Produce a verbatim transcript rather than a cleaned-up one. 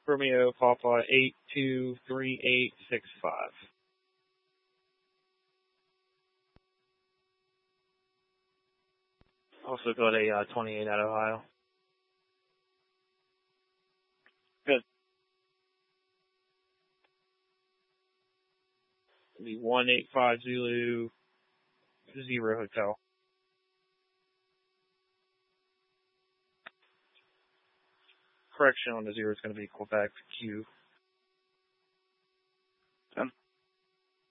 Romeo Papa eight two three eight six five. Also got a uh, twenty-eight out of Ohio. Good. The one eight five Zulu Zero Hotel. Correction on the zero is going to be Quebec Q.